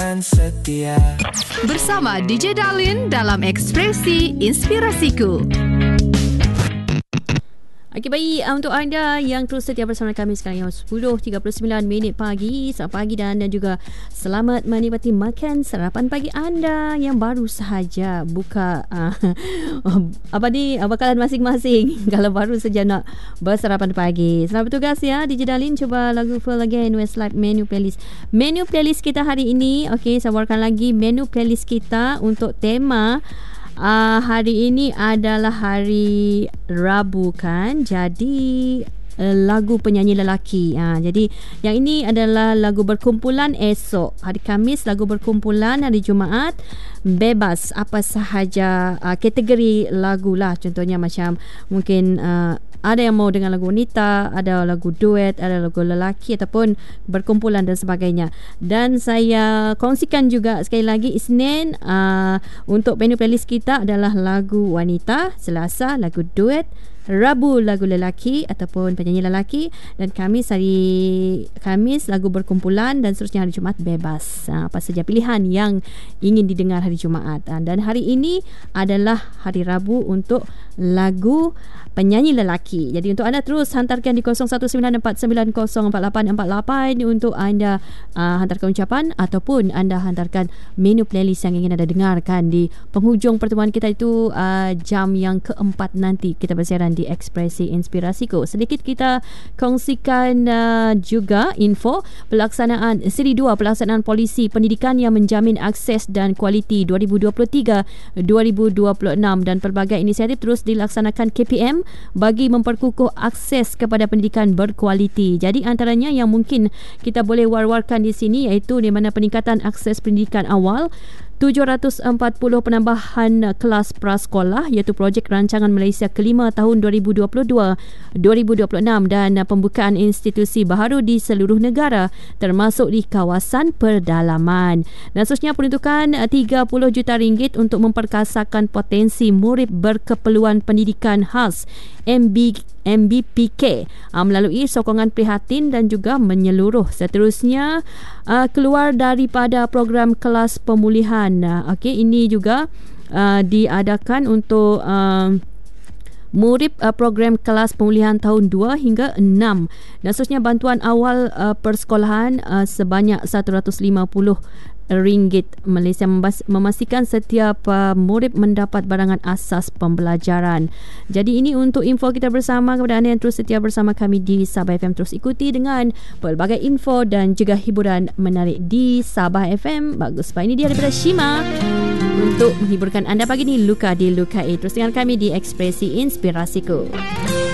teman setia. Bersama DJ Darlin dalam Ekspresi Inspirasiku. Okey, baik, untuk anda yang terus setia bersama kami sekarang 10.39 pagi. Selamat pagi dan juga selamat menikmati makan sarapan pagi anda yang baru sahaja buka bakalan masing-masing kalau baru saja nak bersarapan pagi. Selamat bertugas ya DJ Darlin. Cuba lagu Full Again Westlife menu playlist. Menu playlist kita hari ini, okey, saya bawakan lagi menu playlist kita untuk tema hari ini adalah hari Rabu kan. Jadi lagu penyanyi lelaki. Jadi yang ini adalah lagu berkumpulan esok. Hari Khamis lagu berkumpulan, hari Jumaat bebas apa sahaja kategori lagu lah. Contohnya macam mungkin ada yang mau dengan lagu wanita, ada lagu duet, ada lagu lelaki ataupun berkumpulan dan sebagainya. Dan saya kongsikan juga sekali lagi Isnin untuk menu playlist kita adalah lagu wanita, Selasa lagu duet, Rabu lagu lelaki ataupun penyanyi lelaki, dan Khamis lagu berkumpulan, dan seterusnya hari Jumaat bebas. Apa saja pilihan yang ingin didengar hari Jumaat. Dan hari ini adalah hari Rabu untuk lagu penyanyi lelaki. Jadi untuk anda terus hantarkan di 0194904848 untuk anda hantarkan ucapan ataupun anda hantarkan menu playlist yang ingin anda dengarkan di penghujung pertemuan kita itu jam yang keempat nanti kita bersiaran di Ekspresi Inspirasiku. Sedikit kita kongsikan juga info pelaksanaan Seri 2 pelaksanaan polisi pendidikan yang menjamin akses dan kualiti 2023-2026, dan pelbagai inisiatif terus dilaksanakan KPM bagi memperkukuh akses kepada pendidikan berkualiti. Jadi antaranya yang mungkin kita boleh war-warkan di sini iaitu di mana peningkatan akses pendidikan awal, 740 penambahan kelas prasekolah iaitu projek rancangan Malaysia kelima tahun 2022-2026, dan pembukaan institusi baharu di seluruh negara termasuk di kawasan pedalaman. Dan seterusnya peruntukan 30 juta ringgit untuk memperkasakan potensi murid berkeperluan pendidikan khas MBPK melalui sokongan prihatin dan juga menyeluruh. Seterusnya keluar daripada program kelas pemulihan. Okey, ini juga diadakan untuk murid program kelas pemulihan tahun 2 hingga 6. Dan seterusnya bantuan awal persekolahan sebanyak RM150. Malaysia memastikan setiap murid mendapat barangan asas pembelajaran. Jadi ini untuk info kita bersama kepada anda yang terus setia bersama kami di Sabah FM. Terus ikuti dengan pelbagai info dan juga hiburan menarik di Sabah FM. Bagus, Pak. Ini dia daripada Shima untuk menghiburkan anda pagi ini, Luka Dilukai. Terus dengan kami di Ekspresi Inspirasiku.